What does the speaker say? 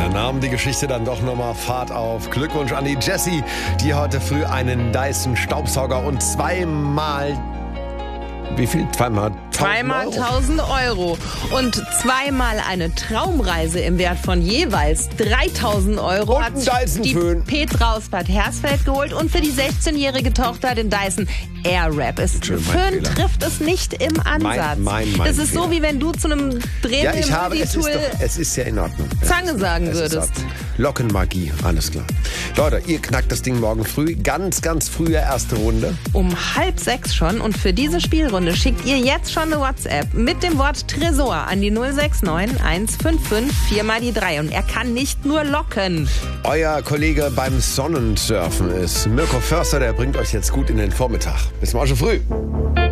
nahm die Geschichte dann doch nochmal Fahrt auf. Glückwunsch an die Jessie, die heute früh einen Dyson Staubsauger und zweimal... Wie viel? Zweimal 1000 Euro. Und zweimal eine Traumreise im Wert von jeweils 3000 Euro und hat die Petra aus Bad Hersfeld geholt und für die 16-jährige Tochter den Dyson Airwrap. Föhn trifft es nicht im Ansatz. Das ist so, wie wenn du zu einem Multitool es ist ja in Ordnung. Zange sagen würdest. Lockenmagie, alles klar. Leute, ihr knackt das Ding morgen früh. Ganz, ganz frühe erste Runde. Um 5:30 schon. Und für diese Spielrunde schickt ihr jetzt schon eine WhatsApp mit dem Wort Tresor an die 069 155 4 mal die 3. Und er kann nicht nur locken. Euer Kollege beim Sonnensurfen ist Mirko Förster. Der bringt euch jetzt gut in den Vormittag. Bis morgen früh.